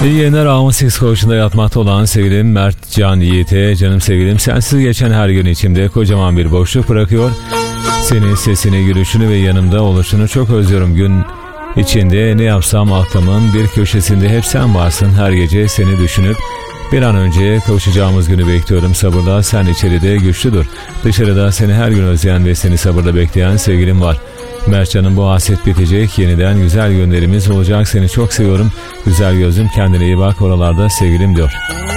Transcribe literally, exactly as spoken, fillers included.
İyi yayınlar. Alma Six Koğuşu'nda yatmakta olan sevgilim Mert Can Yiğit'e, canım sevgilim, sensiz geçen her gün içimde kocaman bir boşluk bırakıyor. Senin sesini, gülüşünü ve yanımda oluşunu çok özlüyorum. Gün içinde ne yapsam aklımın bir köşesinde hep sen varsın. Her gece seni düşünüp bir an önce kavuşacağımız günü bekliyorum. Sabırla, sen içeride güçlü dur. Dışarıda seni her gün özleyen ve seni sabırla bekleyen sevgilim var. Mertcan'ın bu hasret bitecek, yeniden güzel günlerimiz olacak. Seni çok seviyorum güzel gözüm, kendine iyi bak, oralarda sevgilim diyor.